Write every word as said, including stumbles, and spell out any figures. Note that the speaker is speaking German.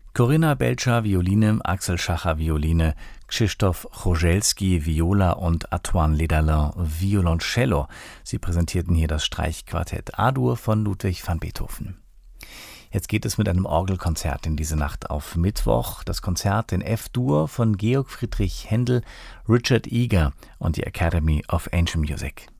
Corinna Belcher Violine, Axel Schacher Violine, Krzysztof Chorzelski Viola und Antoine Lederlin Violoncello. Sie präsentierten hier das Streichquartett A-Dur von Ludwig van Beethoven. Jetzt geht es mit einem Orgelkonzert in diese Nacht auf Mittwoch. Das Konzert in F-Dur von Georg Friedrich Händel, Richard Eager und die Academy of Ancient Music.